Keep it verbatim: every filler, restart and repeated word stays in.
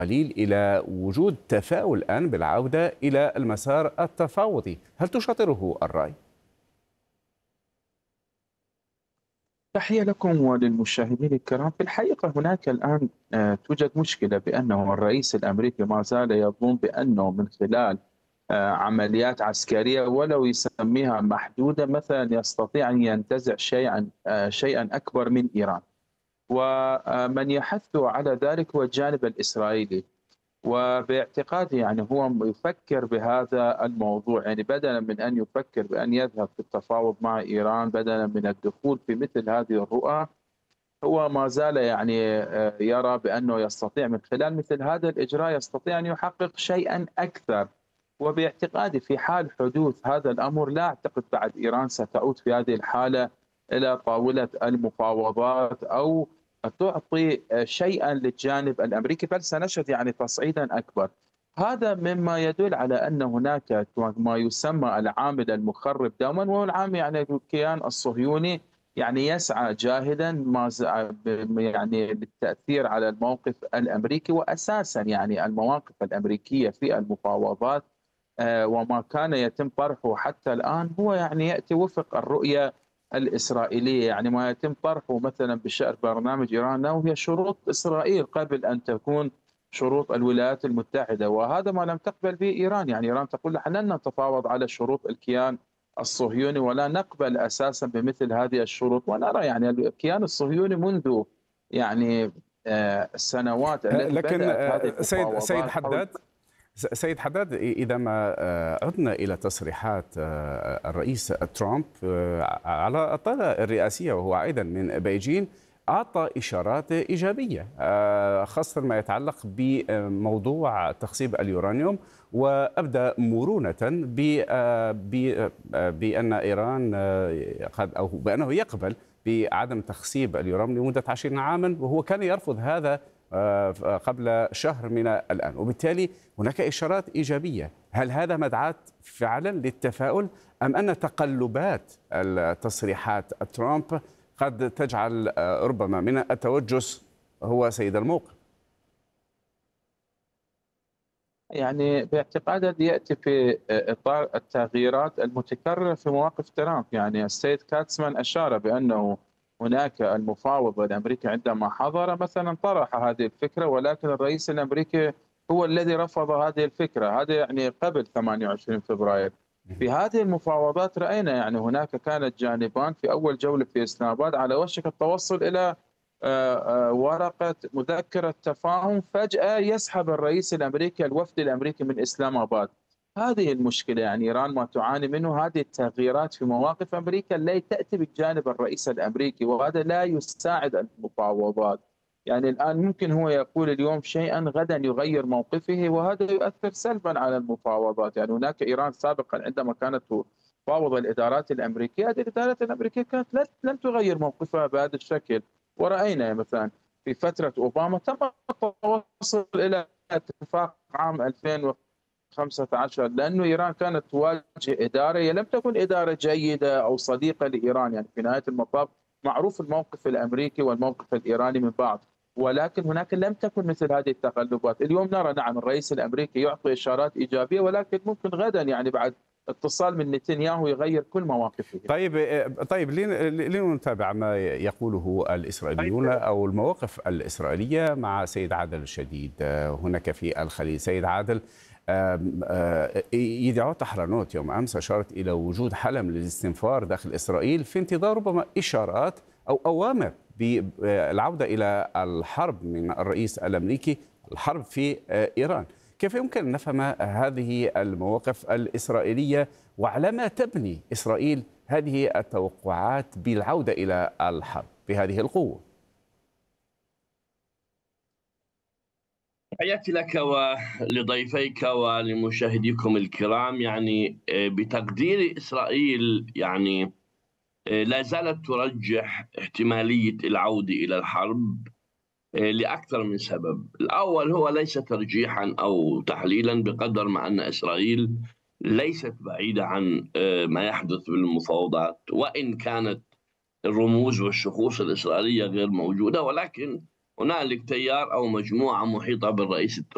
قليل إلى وجود تفاؤل الآن بالعودة إلى المسار التفاوضي. هل تشاطره الرأي؟ تحية لكم وللمشاهدين الكرام. في الحقيقة هناك الآن آه، توجد مشكلة بأنه الرئيس الأمريكي ما زال يظن بأنه من خلال آه، عمليات عسكرية ولو يسميها محدودة مثلا يستطيع أن ينتزع شيئا آه، شيئا أكبر من إيران. ومن يحث على ذلك هو الجانب الإسرائيلي. وباعتقادي يعني هو يفكر بهذا الموضوع، يعني بدلا من أن يفكر بأن يذهب في التفاوض مع إيران، بدلا من الدخول في مثل هذه الرؤى، هو ما زال يعني آه، يرى بأنه يستطيع من خلال مثل هذا الإجراء يستطيع أن يحقق شيئا أكثر. وباعتقادي في حال حدوث هذا الأمر لا أعتقد بعد إيران ستعود في هذه الحالة إلى طاولة المفاوضات أو تعطي شيئا للجانب الأمريكي، بل سنشهد يعني تصعيدا أكبر. هذا مما يدل على أن هناك ما يسمى العامل المخرب دوما، وهو العامل يعني الكيان الصهيوني، يعني يسعى جاهدا ما ز- يعني للتأثير على الموقف الأمريكي. وأساسا يعني المواقف الأمريكية في المفاوضات آه، وما كان يتم طرحه حتى الآن هو يعني يأتي وفق الرؤية الإسرائيلية. يعني ما يتم طرحه مثلا بشأن برنامج إيران وهي شروط إسرائيل قبل أن تكون شروط الولايات المتحدة، وهذا ما لم تقبل به إيران. يعني إيران تقول نحن لن نتفاوض على شروط الكيان الصهيوني ولا نقبل أساسا بمثل هذه الشروط. ونرى يعني الكيان الصهيوني منذ يعني آه، السنوات آه، التي لكن بدأت هذه آه، سيد سيد المفاوضات حول. حداد سيد حداد إذا ما آه، عدنا إلى تصريحات آه، الرئيس ترامب آه، على الطاولة الرئاسية وهو عائدا من بيجين، أعطى إشارات إيجابية آه، خاصة ما يتعلق بموضوع تخصيب اليورانيوم، وأبدى مرونة ب- آه، ب- آه، بأن إيران آه، قد أو بأنه يقبل بعدم تخصيب اليورانيوم لمدة عشرين عاما، وهو كان يرفض هذا آه، قبل شهر من الآن. وبالتالي هناك إشارات إيجابية. هل هذا مدعاة فعلا للتفاؤل، أم أن تقلبات التصريحات ترامب قد تجعل آه، ربما من التوجس هو سيد الموقف؟ يعني باعتقادي يأتي في إطار التغييرات المتكررة في مواقف ترامب. يعني السيد كاتسمان أشار بأنه هناك المفاوض الأمريكي عندما حضر مثلا طرح هذه الفكرة، ولكن الرئيس الأمريكي هو الذي رفض هذه الفكرة. هذا يعني قبل ثمانية وعشرين فبراير. في هذه المفاوضات رأينا يعني هناك كانت جانبان في أول جولة في إسلام آباد على وشك التوصل إلى آه، آه، ورقة مذكرة تفاهم، فجأة يسحب الرئيس الأمريكي الوفد الأمريكي من إسلام آباد. هذه المشكلة، يعني إيران ما تعاني منه هذه التغييرات في مواقف أمريكا التي تأتي بجانب الرئيس الأمريكي، وهذا لا يساعد المفاوضات. يعني الآن ممكن هو يقول اليوم شيئا غدا يغير موقفه، وهذا يؤثر سلبا على المفاوضات. يعني هناك إيران سابقا عندما كانت تفاوض الإدارات الأمريكية، هذه الإدارات الأمريكية كانت لن تغير موقفها بهذا الشكل. ورأينا مثلا في فترة أوباما تم التوصل إلى اتفاق عام ألفين وخمسة عشر، لأنه إيران كانت تواجه إدارة هي لم تكن إدارة جيدة أو صديقة لإيران. يعني في نهاية المطاف معروف الموقف الأمريكي والموقف الإيراني من بعض، ولكن هناك لم تكن مثل هذه التقلبات. اليوم نرى نعم الرئيس الأمريكي يعطي إشارات إيجابية، ولكن ممكن غدا يعني بعد اتصال من نتنياهو يغير كل مواقفه. طيب آه، طيب لن- لنتابع ما يقوله الإسرائيليون أو المواقف الإسرائيلية مع سيد عادل الشديد آه، هناك في الخليل. سيد عادل، آم، آه، يدعو تحرنوت يوم أمس أشارت إلى وجود حلم للاستنفار داخل إسرائيل في انتظار ربما إشارات أو أوامر بالعودة إلى الحرب من الرئيس الأمريكي، الحرب في آه، إيران. كيف يمكن أن نفهم هذه المواقف الإسرائيلية، وعلى ما تبني إسرائيل هذه التوقعات بالعودة إلى الحرب بهذه القوة؟ تحياتي لك ولضيفيك ولمشاهديكم الكرام. يعني آه، بتقدير إسرائيل يعني آه، لا زالت ترجح احتمالية العودة إلى الحرب آه، لأكثر من سبب. الأول هو ليس ترجيحا أو تحليلا بقدر ما أن إسرائيل ليست بعيدة عن آه، ما يحدث بالمفاوضات، وإن كانت الرموز والشخوص الإسرائيلية غير موجودة، ولكن هنالك تيار أو مجموعة محيطة بالرئيس